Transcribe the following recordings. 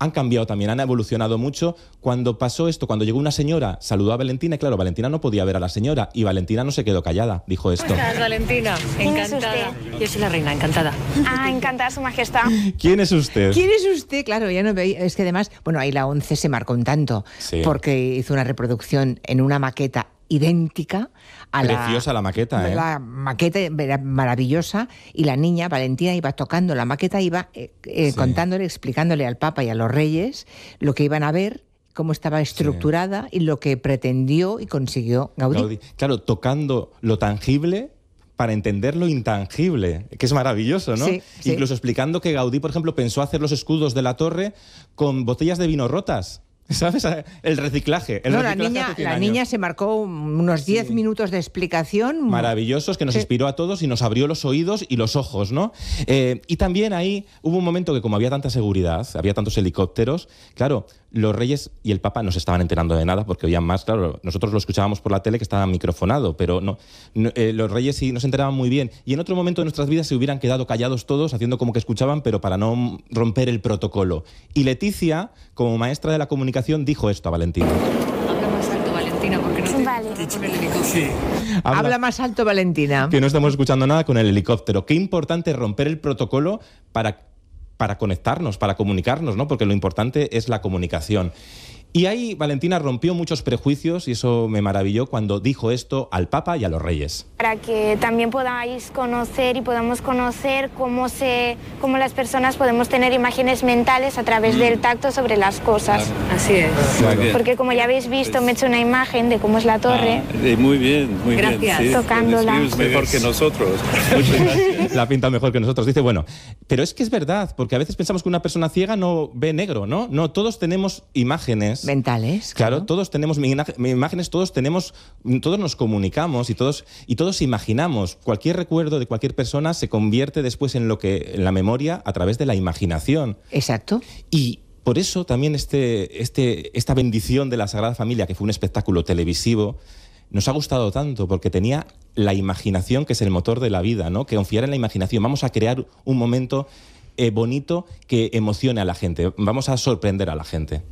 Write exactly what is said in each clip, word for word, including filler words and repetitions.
han cambiado también, han evolucionado mucho. Cuando pasó esto, cuando llegó una señora, saludó a Valentina y claro, Valentina no podía ver a la señora y Valentina no se quedó callada, dijo esto. ¿Cómo estás, Valentina? Encantada. Yo soy la reina, encantada. Ah, encantada, Su Majestad. ¿Quién es usted? ¿Quién es usted? Claro, ya no veía. Es que además, bueno, ahí la ONCE se marcó un tanto Sí. porque hizo una reproducción en una maqueta idéntica a la... Preciosa la maqueta, ¿eh? La maqueta era maravillosa y la niña, Valentina, iba tocando la maqueta, iba eh, eh, Sí. contándole, explicándole al Papa y a los Reyes lo que iban a ver, cómo estaba estructurada y lo que pretendió y consiguió Gaudí. Gaudí. Claro, tocando lo tangible para entender lo intangible, que es maravilloso, ¿no? Sí, sí. Incluso explicando que Gaudí, por ejemplo, pensó hacer los escudos de la torre con botellas de vino rotas. ¿Sabes? El reciclaje. El No, reciclaje la niña, hace cien la años. niña se marcó unos diez Sí. minutos de explicación. Maravillosos, que nos Sí. inspiró a todos y nos abrió los oídos y los ojos, ¿no? Eh, y también ahí hubo un momento que como había tanta seguridad, había tantos helicópteros, claro, los reyes y el papa no se estaban enterando de nada porque oían más, claro, nosotros lo escuchábamos por la tele que estaba microfonado, pero no, no eh, los reyes sí no se enteraban muy bien y en otro momento de nuestras vidas se hubieran quedado callados todos haciendo como que escuchaban, pero para no romper el protocolo. Y Leticia, como maestra de la comunicación, dijo esto a Valentina. Habla más alto, Valentina, porque no te, Vale. te echan el helicóptero. Habla- Habla más alto, Valentina. que no estamos escuchando nada con el helicóptero. Qué importante es romper el protocolo para, para conectarnos, para comunicarnos, ¿no? Porque lo importante es la comunicación. Y ahí Valentina rompió muchos prejuicios y eso me maravilló cuando dijo esto al Papa y a los Reyes. Para que también podáis conocer y podamos conocer cómo, se, cómo las personas podemos tener imágenes mentales a través del tacto sobre las cosas. Así es. Muy bien. Porque como ya habéis visto, me he hecho una imagen de cómo es la torre. Ah, eh, muy bien, muy Gracias. bien. Sí, Tocándola. lo describes mejor que nosotros. Muchas gracias. La pinta mejor que nosotros. Dice, bueno, pero es que es verdad, porque a veces pensamos que una persona ciega no ve negro, ¿no? No, todos tenemos imágenes. Mentales. Claro, todos tenemos mina- imágenes, todos tenemos, todos nos comunicamos y todos y todos imaginamos. Cualquier recuerdo de cualquier persona se convierte después en lo que en la memoria a través de la imaginación. Exacto. Y por eso también este, este, esta bendición de la Sagrada Familia, que fue un espectáculo televisivo, nos ha gustado tanto porque tenía la imaginación, que es el motor de la vida, ¿no? Que confiar en la imaginación. Vamos a crear un momento eh, bonito que emocione a la gente. Vamos a sorprender a la gente.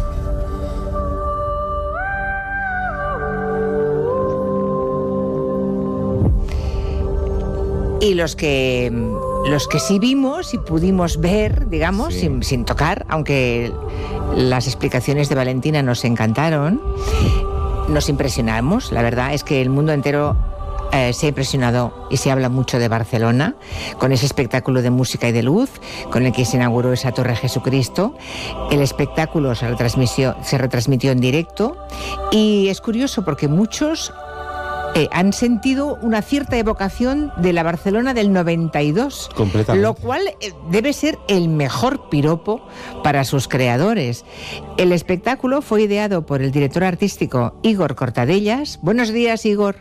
Y los que los que sí vimos y pudimos ver, digamos, Sí. sin, sin tocar, aunque las explicaciones de Valentina nos encantaron, nos impresionamos. La verdad es que el mundo entero eh, se ha impresionado y se habla mucho de Barcelona, con ese espectáculo de música y de luz, con el que se inauguró esa Torre Jesucristo. El espectáculo se retransmitió, se retransmitió en directo y es curioso porque muchos Eh, han sentido una cierta evocación de la Barcelona del noventa y dos, Completamente. lo cual eh, debe ser el mejor piropo para sus creadores. El espectáculo fue ideado por el director artístico Igor Cortadellas. Buenos días, Igor.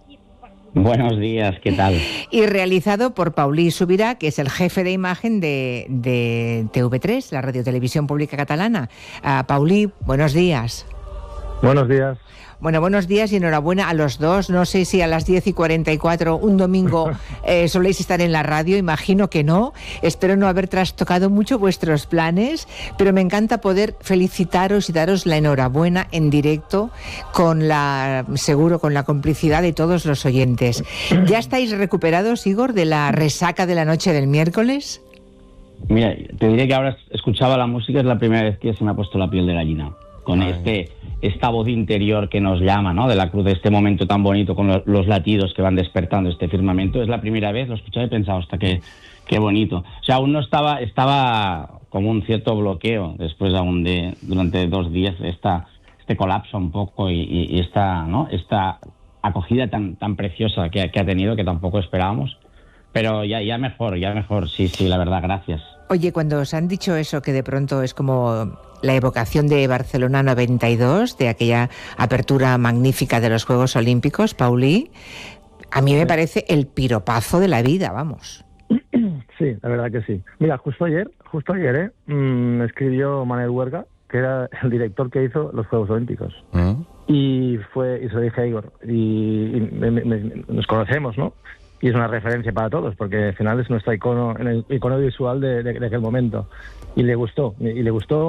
Buenos días, ¿qué tal? Y realizado por Paulí Subirà, que es el jefe de imagen de, de T V tres, la Radio Televisión Pública Catalana. Uh, Paulí, buenos días. Buenos días. Bueno, buenos días y enhorabuena a los dos. No sé si a las diez y cuarenta y cuatro un domingo eh, soléis estar en la radio, imagino que no. Espero no haber trastocado mucho vuestros planes, pero me encanta poder felicitaros y daros la enhorabuena en directo, con la, seguro con la complicidad de todos los oyentes. ¿Ya estáis recuperados, Igor, de la resaca de la noche del miércoles? Mira, te diré que ahora escuchaba la música, es la primera vez que se me ha puesto la piel de gallina. Con Ay. este esta voz interior que nos llama, ¿no? De la cruz, de este momento tan bonito, con lo, los latidos que van despertando este firmamento. Es la primera vez, lo escuchaba y pensaba, hasta qué, qué bonito. O sea, aún no estaba, estaba como un cierto bloqueo después aún de, durante dos días, esta, este colapso un poco y, y, y esta, ¿no? Esta acogida tan, tan preciosa que, que ha tenido, que tampoco esperábamos. Pero ya, ya mejor, ya mejor, sí, sí, la verdad, gracias. Oye, cuando os han dicho eso, que de pronto es como la evocación de Barcelona noventa y dos, de aquella apertura magnífica de los Juegos Olímpicos, Paulí, a mí me parece el piropazo de la vida, vamos. Sí, la verdad que sí. Mira, justo ayer, justo ayer, ¿eh? me escribió Manuel Huerga, que era el director que hizo los Juegos Olímpicos. ¿Mm? Y fue y se lo dije a Igor. Y, y me, me, me, nos conocemos, ¿no? Y es una referencia para todos, porque al final es nuestro icono, el icono visual de, de, de aquel momento. Y le gustó, y le gustó